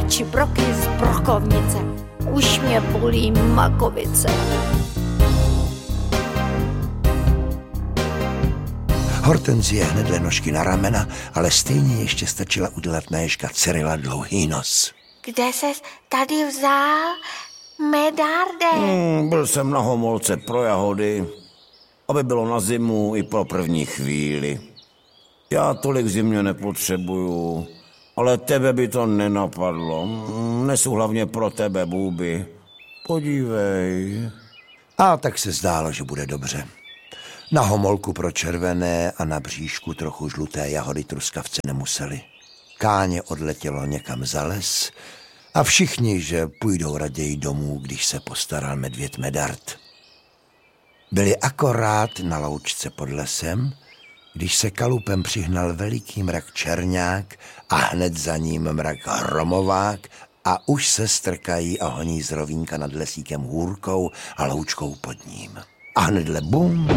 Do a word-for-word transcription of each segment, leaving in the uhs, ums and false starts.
radši broky z brokovnice. Už mě bolí makovice. Hortenzie hnedle nožky na ramena, ale stejně ještě stačila udělat na Ježka Cyrila dlouhý nos. Kde ses tady vzal, Medarde? Hmm, byl jsem na Homolce pro jahody, aby bylo na zimu i pro první chvíli. Já tolik zimě nepotřebuju, ale tebe by to nenapadlo. Nesu hlavně pro tebe, Bůby. Podívej. A tak se zdálo, že bude dobře. Na Homolku pro červené a na bříšku trochu žluté jahody truskavce nemuseli. Káně odletělo někam za les a všichni, že půjdou raději domů, když se postaral medvěd Medard. Byli akorát na loučce pod lesem, když se kalupem přihnal veliký mrak Čerňák a hned za ním mrak Hromovák a už se strkají a honí z rovínka nad lesíkem hůrkou a loučkou pod ním. A hnedle bum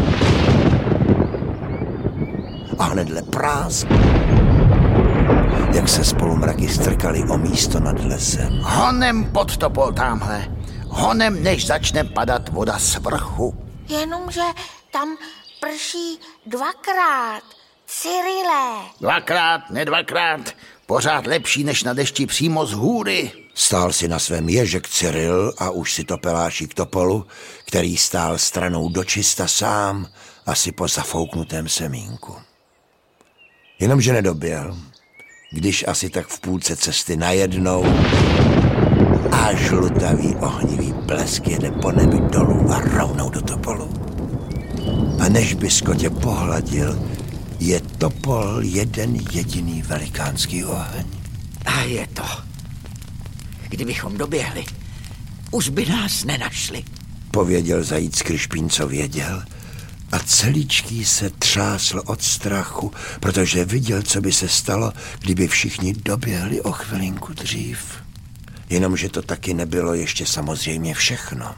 a hnedle prásk, jak se spolu mraky strkali o místo nad lesem. Honem pod topol tamhle. Honem, než začne padat voda z vrchu. Jenomže tam prší dvakrát, Cyrile. Dvakrát, ne dvakrát. Pořád lepší, než na dešti přímo z hůry. Stál si na svém Ježek Cyril a už si to pelášik Topolu, který stál stranou dočista sám, asi po zafouknutém semínku. Jenomže nedoběhl, když asi tak v půlce cesty najednou a žlutavý ohnivý blesk jede po nebi dolů a rovnou do Topolu. A než by Skotě pohladil, je Topol jeden jediný velikánský oheň. A je to. Kdybychom doběhli, už by nás nenašli. Pověděl zajíc Kryšpín, co věděl, a celíčký se třásl od strachu, protože viděl, co by se stalo, kdyby všichni doběhli o chvilinku dřív. Jenomže to taky nebylo ještě samozřejmě všechno.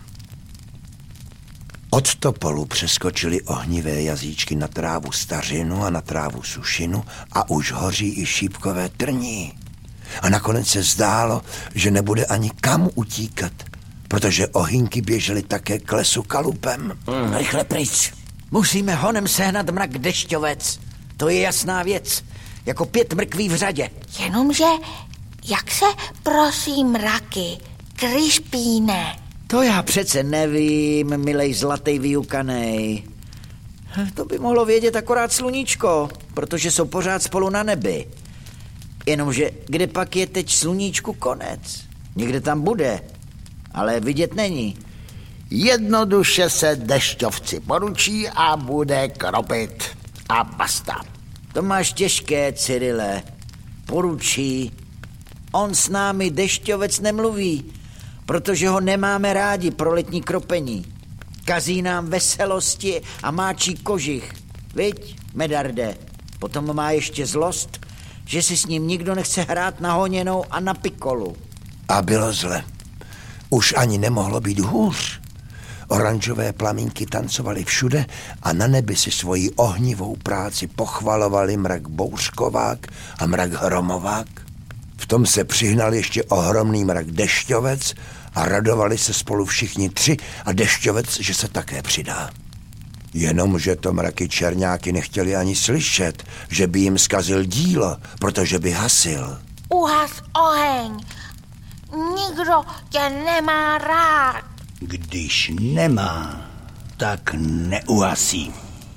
Od Topolu přeskočili ohnivé jazyčky na trávu stařinu a na trávu sušinu a už hoří i šípkové trní. A nakonec se zdálo, že nebude ani kam utíkat, protože ohýnky běžely také k lesu kalupem. Mm, rychle pryč. Musíme honem sehnat mrak Dešťovec. To je jasná věc. Jako pět mrkví v řadě. Jenomže, jak se prosí mraky, Kryšpíne? To já přece nevím, milej zlatej vyukanej. To by mohlo vědět akorát sluníčko, protože jsou pořád spolu na nebi. Jenomže kde pak je teď sluníčku konec? Někde tam bude, ale vidět není. Jednoduše se Dešťovci poručí a bude kropit. A basta. To máš těžké, Cyrile. Poručí. On s námi Dešťovec nemluví, protože ho nemáme rádi pro letní kropení. Kazí nám veselosti a máčí kožich. Viď, Medarde? Potom má ještě zlost, že si s ním nikdo nechce hrát na honěnou a na pikolu. A bylo zle. Už ani nemohlo být hůř. Oranžové plamínky tancovaly všude a na nebi si svoji ohnivou práci pochvalovali mrak Bouřkovák a mrak Hromovák. V tom se přihnal ještě ohromný mrak Dešťovec a radovali se spolu všichni tři a Dešťovec, že se také přidá. Jenomže to mraky Čerňáky nechtěli ani slyšet, že by jim zkazil dílo, protože by hasil. Uhas oheň. Nikdo tě nemá rád. Když nemá, tak neuhasí.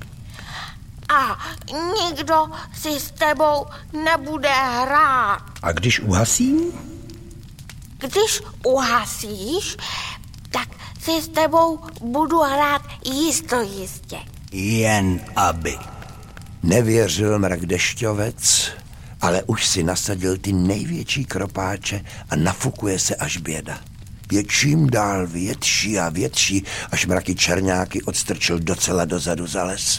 A nikdo si s tebou nebude hrát. A když uhasím? Když uhasíš, tak si s tebou budu hrát jisto jistě. Jen aby. Nevěřil mrak Dešťovec, ale už si nasadil ty největší kropáče a nafukuje se až běda. Je čím dál větší a větší, až mraky Čerňáky odstrčil docela dozadu za les.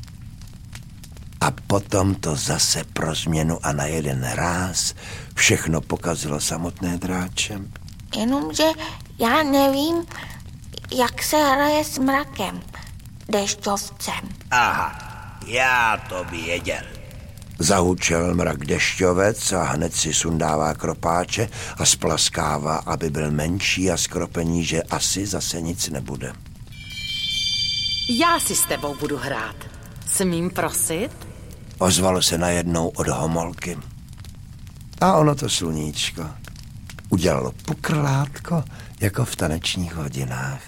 A potom to zase pro změnu a na jeden ráz všechno pokazilo samotné dráče. Jenomže já nevím, jak se hraje s mrakem Dešťovcem. Aha, já to věděl. Zahučel mrak dešťovec a hned si sundává kropáče a splaskává, aby byl menší a skropení, že asi zase nic nebude. Já si s tebou budu hrát. Smím prosit? Ozvalo se najednou od homolky. A ono to sluníčko udělalo pukrlátko jako v tanečních hodinách.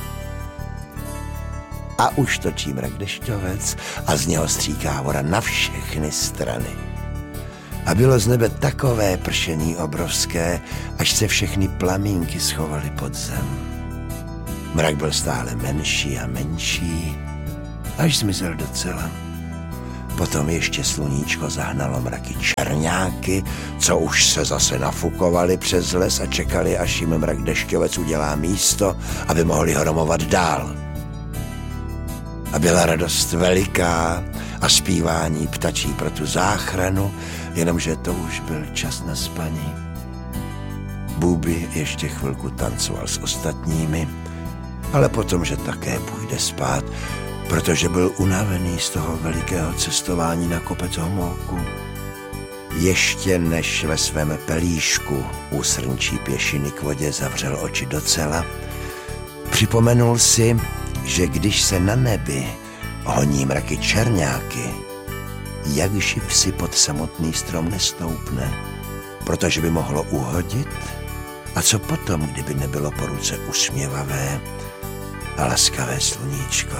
A už točí mrak dešťovec a z něho stříká voda na všechny strany. A bylo z nebe takové pršení obrovské, až se všechny plamínky schovaly pod zem. Mrak byl stále menší a menší, až zmizel docela. Potom ještě sluníčko zahnalo mraky čerňáky, co už se zase nafukovali přes les a čekali, až jim mrak dešťovec udělá místo, aby mohli hromovat dál. A byla radost veliká a zpívání ptačí pro tu záchranu, jenomže to už byl čas na spaní. Bůby ještě chvilku tancoval s ostatními, ale potom, že také půjde spát, protože byl unavený z toho velikého cestování na kopec Homolku. Ještě než ve svém pelíšku u srnčí pěšiny k vodě zavřel oči docela, připomenul si, že když se na nebi honí mraky čerňáky, jak živ si pod samotný strom nestoupne, protože by mohlo uhodit. A co potom, kdyby nebylo po ruce usměvavé a laskavé sluníčko?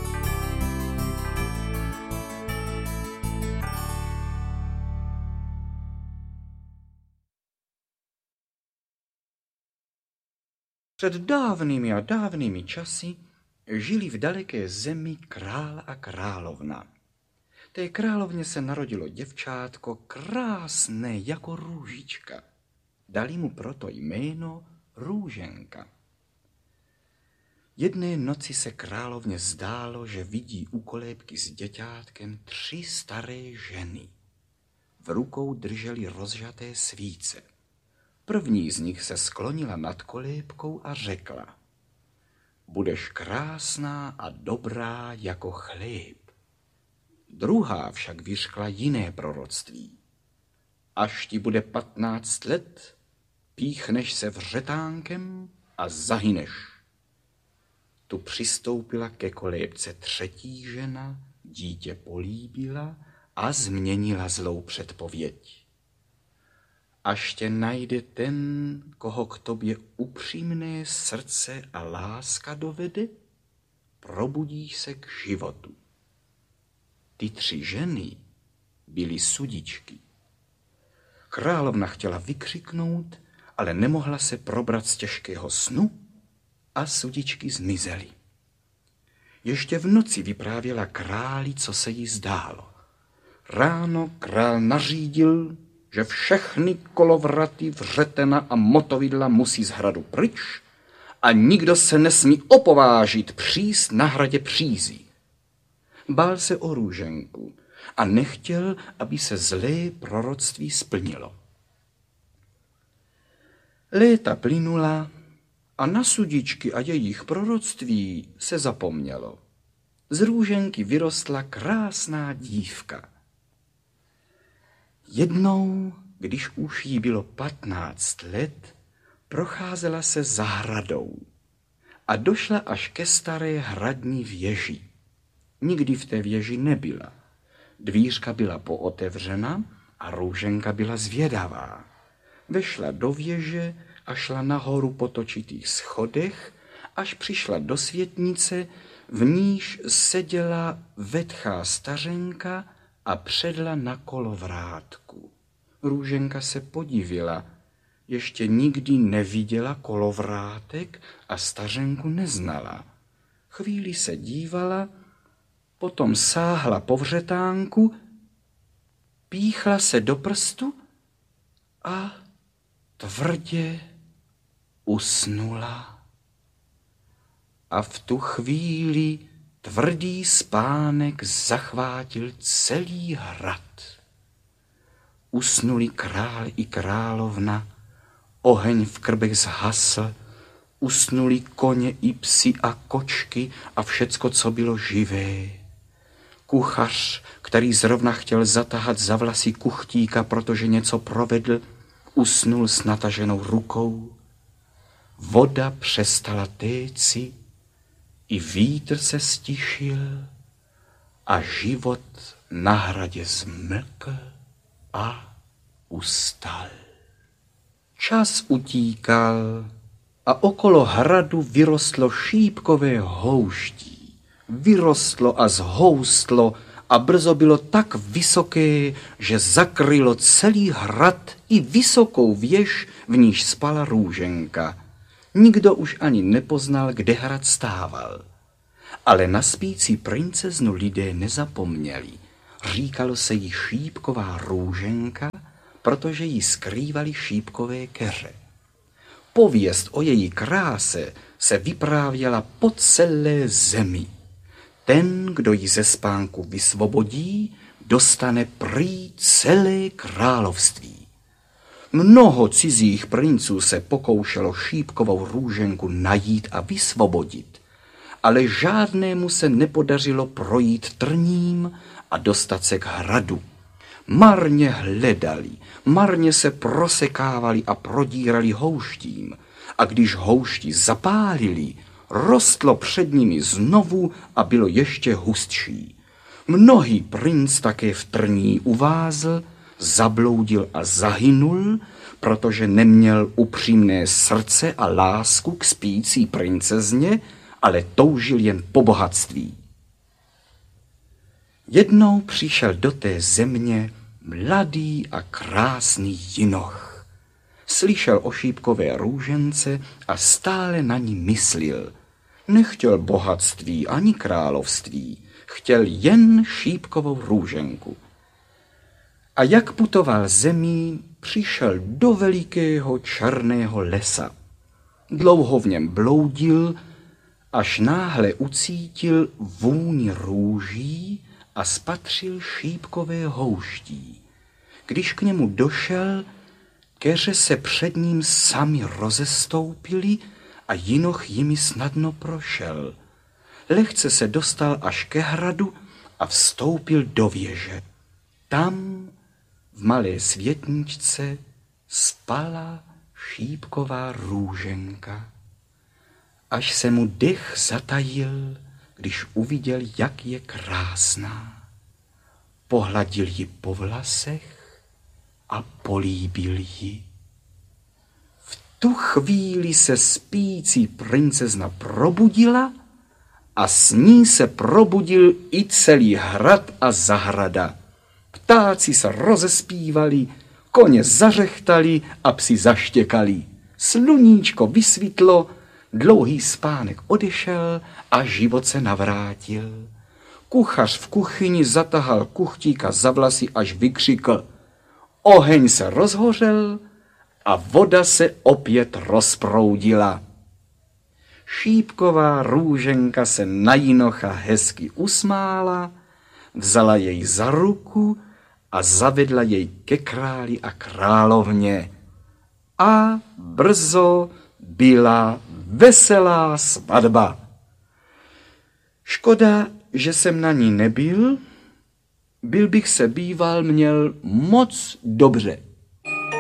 Před dávnými a dávnými časy žili v daleké zemi král a královna. Té královně se narodilo děvčátko krásné jako růžička. Dali mu proto jméno Růženka. Jedné noci se královně zdálo, že vidí u kolébky s děťátkem tři staré ženy. V rukou drželi rozžaté svíce. První z nich se sklonila nad kolébkou a řekla: budeš krásná a dobrá jako chléb. Druhá však vyřkla jiné proroctví. Až ti bude patnáct let, píchneš se vřetánkem a zahyneš. Tu přistoupila ke kolébce třetí žena, dítě políbila a změnila zlou předpověď. Až tě najde ten, koho k tobě upřímné srdce a láska dovede, probudíš se k životu. Ty tři ženy byly sudičky. Královna chtěla vykřiknout, ale nemohla se probrat z těžkého snu a sudičky zmizely. Ještě v noci vyprávěla králi, co se jí zdálo. Ráno král nařídil, že všechny kolovraty, vřetena a motovidla musí z hradu pryč a nikdo se nesmí opovážit přijít na hradě přízí. Bál se o Růženku a nechtěl, aby se zlé proroctví splnilo. Léta plynula a na sudičky a jejich proroctví se zapomnělo. Z Růženky vyrostla krásná dívka. Jednou, když už jí bylo patnáct let, procházela se zahradou a došla až ke staré hradní věži. Nikdy v té věži nebyla. Dvířka byla pootevřena a Růženka byla zvědavá. Vešla do věže a šla nahoru po točitých schodech, až přišla do světnice, v níž seděla vetchá stařenka a předla na kolovrátku. Růženka se podivila. Ještě nikdy neviděla kolovrátek a stařenku neznala. Chvíli se dívala, potom sáhla po vřetánku, píchla se do prstu a tvrdě usnula. A v tu chvíli tvrdý spánek zachvátil celý hrad. Usnuli král i královna, oheň v krbech zhasl, usnuli koně i psi a kočky a všecko, co bylo živé. Kuchař, který zrovna chtěl zatahat za vlasy kuchtíka, protože něco provedl, usnul s nataženou rukou. Voda přestala téci, i vítr se stišil a život na hradě zmlkl a ustal. Čas utíkal a okolo hradu vyrostlo šípkové houští. Vyrostlo a zhoustlo a brzo bylo tak vysoké, že zakrylo celý hrad i vysokou věž, v níž spala Růženka. Nikdo už ani nepoznal, kde hrad stával. Ale na spící princeznu lidé nezapomněli. Říkalo se jí šípková Růženka, protože jí skrývaly šípkové keře. Pověst o její kráse se vyprávěla po celé zemi. Ten, kdo ji ze spánku vysvobodí, dostane prý celé království. Mnoho cizích princů se pokoušelo šípkovou Růženku najít a vysvobodit, ale žádnému se nepodařilo projít trním a dostat se k hradu. Marně hledali, marně se prosekávali a prodírali houštím, a když houšti zapálili, rostlo před nimi znovu a bylo ještě hustší. Mnohý princ také v trní uvázl, zabloudil a zahynul, protože neměl upřímné srdce a lásku k spící princezně, ale toužil jen po bohatství. Jednou přišel do té země mladý a krásný jinoch. Slyšel o šípkové Růžence a stále na ní myslil. Nechtěl bohatství ani království, chtěl jen šípkovou Růženku. A jak putoval zemí, přišel do velikého černého lesa. Dlouho v něm bloudil, až náhle ucítil vůni růží a spatřil šípkové houští. Když k němu došel, keře se před ním sami rozestoupily a jinoch jimi snadno prošel. Lehce se dostal až ke hradu a vstoupil do věže. Tam v malé světničce spala šípková Růženka. Až se mu dech zatajil, když uviděl, jak je krásná. Pohladil ji po vlasech a políbil ji. V tu chvíli se spící princezna probudila a s ní se probudil i celý hrad a zahrada. Ptáci se rozespívali, koně zařechtali a psi zaštěkali. Sluníčko vysvitlo, dlouhý spánek odešel a život se navrátil. Kuchař v kuchyni zatahal kuchtíka za vlasy, až vykřikl. Oheň se rozhořel a voda se opět rozproudila. Šípková Růženka se na jinocha hezky usmála, vzala jej za ruku a zavedla jej ke králi a královně. A brzo byla veselá svatba. Škoda, že jsem na ní nebyl, byl bych se býval měl moc dobře.